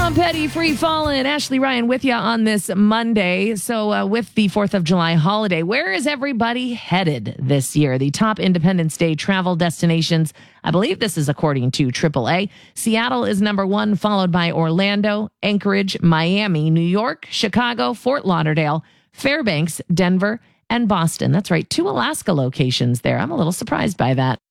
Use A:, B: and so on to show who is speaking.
A: Tom Petty, Free Fallin'. Ashley Ryan with you on this Monday. So with the 4th of July holiday, where is everybody headed this year? The top Independence Day travel destinations, I believe this is according to AAA. Seattle is number 1, followed by Orlando, Anchorage, Miami, New York, Chicago, Fort Lauderdale, Fairbanks, Denver, and Boston. That's right, 2 Alaska locations there. I'm a little surprised by that.